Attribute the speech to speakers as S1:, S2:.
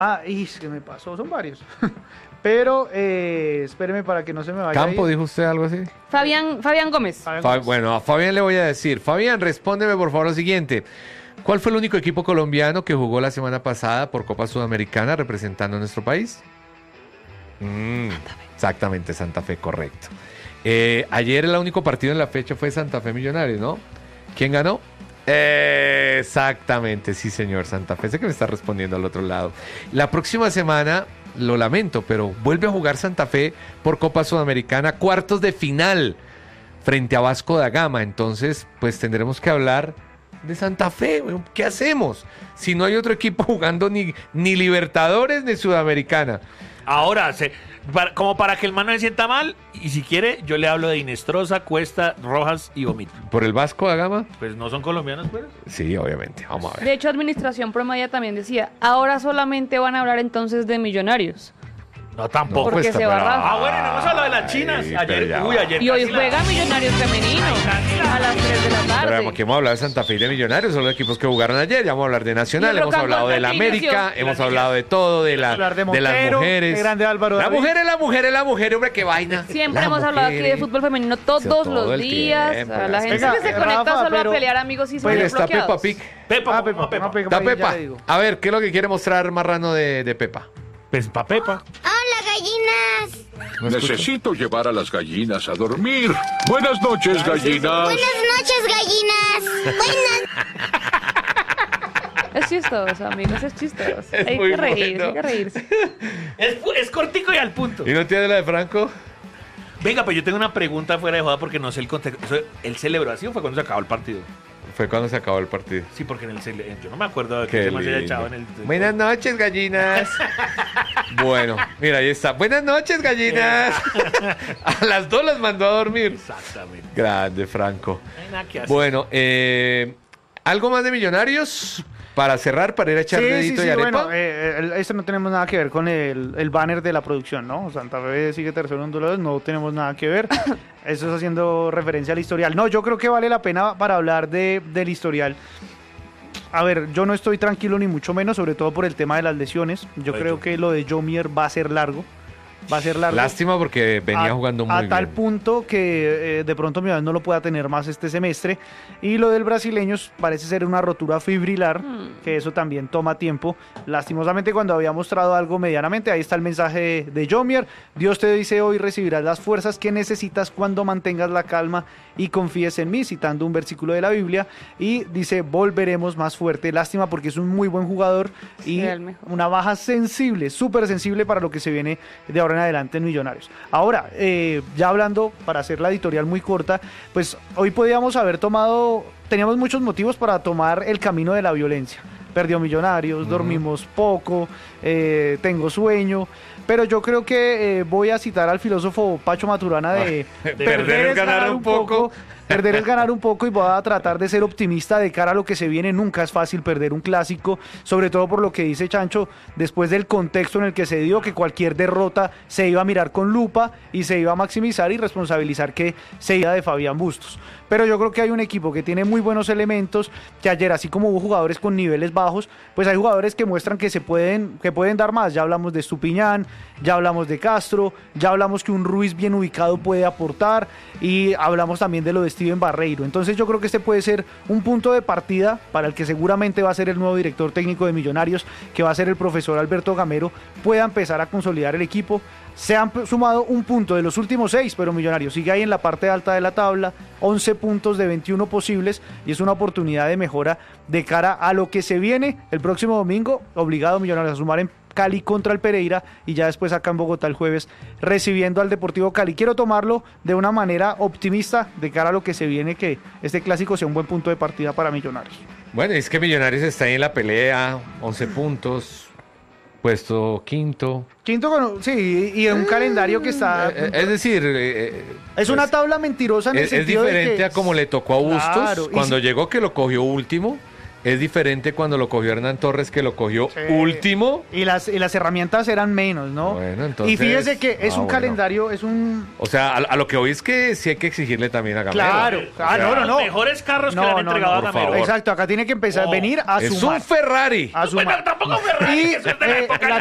S1: Y es que me pasó, son varios. Pero espéreme para que no se me vaya.
S2: ¿Campo dijo usted algo así?
S3: Fabián Gómez.
S2: Bueno, a Fabián le voy a decir. Fabián, respóndeme por favor lo siguiente. ¿Cuál fue el único equipo colombiano que jugó la semana pasada por Copa Sudamericana representando a nuestro país? Exactamente, Santa Fe, correcto. Ayer el único partido en la fecha fue Santa Fe Millonarios, ¿no? ¿Quién ganó? Exactamente, sí señor, Santa Fe. Sé que me está respondiendo al otro lado. La próxima semana, lo lamento, pero vuelve a jugar Santa Fe por Copa Sudamericana, cuartos de final frente a Vasco da Gama. Entonces, pues tendremos que hablar de Santa Fe. ¿Qué hacemos si no hay otro equipo jugando ni Libertadores ni Sudamericana?
S4: Ahora, como para que el man no se sienta mal, y si quiere, yo le hablo de Inestrosa, Cuesta, Rojas y Omito.
S2: ¿Por el Vasco da Gama?
S4: Pues no son colombianos, pues.
S2: Sí, obviamente. Vamos a ver.
S3: De hecho, Administración Promedia también decía, ahora solamente van a hablar entonces de Millonarios.
S4: No, tampoco.
S3: Porque
S2: Cuesta,
S3: se
S2: pero-
S3: barra.
S4: Bueno, y no hemos hablado de las chinas.
S2: Ay,
S4: Ayer,
S2: pero ya va.
S4: ayer
S3: Y hoy
S4: casi
S3: juega Millonarios Femenino a las 3 de la
S2: Pero
S3: tarde.
S2: aquí hemos hablado de Santa Fe y de Millonarios, son los equipos que jugaron ayer. Ya vamos a hablar de Nacional,
S3: Y el
S2: hemos
S3: Rocambolesco
S2: hablado de la
S3: Inicio.
S2: América, hemos hablado de todo, de las
S1: Hablar de Montero,
S2: mujeres.
S1: de grande Álvaro
S2: La
S1: David.
S2: mujer es la mujer, es la mujer, hombre, qué vaina.
S3: Siempre
S2: Las
S3: hemos hablado aquí de
S2: mujeres.
S3: fútbol femenino todos
S2: Todo
S3: los
S2: el
S3: días.
S2: tiempo,
S3: A la
S2: es que-
S3: gente que se
S1: Rafa,
S3: conecta solo
S1: pero-
S3: a pelear amigos y son
S2: Pues está Peppa
S3: bloqueados.
S2: Pig.
S4: Pepa,
S1: Pepa,
S4: Pepa.
S2: Está
S1: ahí ya
S2: Pepa.
S1: le digo.
S2: A ver, ¿qué es lo que quiere mostrar Marrano de Pepa?
S4: Pues pa' Pepa.
S5: Hola, gallinas.
S2: No escucho.
S6: Necesito llevar a las gallinas a dormir. Buenas noches, gallinas.
S5: Buenas noches, gallinas.
S3: Es chistoso, amigos, es chistoso.
S2: Es
S3: Hay
S2: muy
S3: que reírse,
S2: bueno.
S3: hay que reírse.
S4: Es cortico y al punto.
S2: ¿Y no tiene la de Franco?
S4: Venga, pues yo tengo una pregunta fuera de joda porque no sé el contexto. ¿El celebración fue cuando se acabó el partido?
S2: Fue cuando se acabó el partido.
S4: Sí, porque yo no me acuerdo de
S2: Qué
S4: que se me haya
S2: lindo.
S4: echado en el...
S2: Buenas noches, gallinas. Bueno, mira, ahí está. Buenas noches, gallinas. A las 2 las mandó a dormir.
S4: Exactamente.
S2: Grande, Franco.
S4: No hay nada que hacer.
S2: Bueno, ¿algo más de Millonarios? Para cerrar, para ir a echar dedito y arepa.
S1: Bueno, esto no tenemos nada que ver con el banner de la producción, ¿no? Santa Fe sigue tercero en Dolores, no tenemos nada que ver. Eso es haciendo referencia al historial. No, yo creo que vale la pena para hablar del historial. A ver, yo no estoy tranquilo ni mucho menos, sobre todo por el tema de las lesiones. Yo creo que lo de Jomier va a ser largo. Va a ser largo.
S2: Lástima porque venía jugando muy
S1: a
S2: bien.
S1: tal punto que de pronto Millonarios no lo pueda tener más este semestre. Y lo del brasileño parece ser una rotura fibrilar, que eso también toma tiempo. Lastimosamente, cuando había mostrado algo medianamente, ahí está el mensaje de Jomier. Dios te dice hoy recibirás las fuerzas que necesitas cuando mantengas la calma y confíes en mí, citando un versículo de la Biblia. Y dice, volveremos más fuerte. Lástima porque es un muy buen jugador y
S3: Sí, el mejor.
S1: una baja sensible, súper sensible para lo que se viene de ahora en adelante en Millonarios. Ahora, ya hablando, para hacer la editorial muy corta, pues hoy podíamos haber teníamos muchos motivos para tomar el camino de la violencia. Perdió Millonarios, dormimos poco, tengo sueño, pero yo creo que voy a citar al filósofo Pacho Maturana de
S2: perder es ganar un poco.
S1: Perder es ganar un poco y voy a tratar de ser optimista de cara a lo que se viene. Nunca es fácil perder un clásico, sobre todo por lo que dice Chancho, después del contexto en el que se dio, que cualquier derrota se iba a mirar con lupa y se iba a maximizar y responsabilizar que se iba de Fabián Bustos. Pero yo creo que hay un equipo que tiene muy buenos elementos, que ayer, así como hubo jugadores con niveles bajos, pues hay jugadores que muestran que pueden dar más. Ya hablamos de Estupiñán, ya hablamos de Castro, ya hablamos que un Ruiz bien ubicado puede aportar y hablamos también de lo de Steven Barreiro. Entonces yo creo que este puede ser un punto de partida para el que seguramente va a ser el nuevo director técnico de Millonarios, que va a ser el profesor Alberto Gamero, pueda empezar a consolidar el equipo. Se han sumado un punto de los últimos 6, pero Millonarios sigue ahí en la parte alta de la tabla, 11 puntos de 21 posibles, y es una oportunidad de mejora de cara a lo que se viene el próximo domingo. Obligado Millonarios a sumar en Cali contra el Pereira y ya después acá en Bogotá el jueves recibiendo al Deportivo Cali. Quiero tomarlo de una manera optimista de cara a lo que se viene, que este clásico sea un buen punto de partida para Millonarios.
S2: Bueno, es que Millonarios está ahí en la pelea, 11 puntos, puesto quinto.
S1: Sí, y en un calendario que está...
S2: Es decir,
S1: es una tabla mentirosa en el
S2: es
S1: sentido
S2: diferente
S1: de que...
S2: a como le tocó a Bustos
S1: Claro, y
S2: cuando llegó, que lo cogió último. Es diferente cuando lo cogió Hernán Torres, que lo cogió
S1: Sí.
S2: último.
S1: Y las herramientas eran menos, ¿no?
S2: Bueno, entonces-
S1: y fíjese que es un
S2: bueno.
S1: calendario, es un...
S2: O sea, a lo que hoy es que sí hay que exigirle también a Gamero.
S1: Claro,
S2: O sea,
S1: no.
S4: Los mejores carros que le han entregado a
S2: por
S4: Gamero.
S2: favor.
S1: Exacto, acá tiene que empezar a venir a
S2: Es
S1: sumar.
S2: un Ferrari.
S1: A sumar.
S4: Bueno, tampoco Ferrari,
S1: Y
S4: eso es de la época
S1: la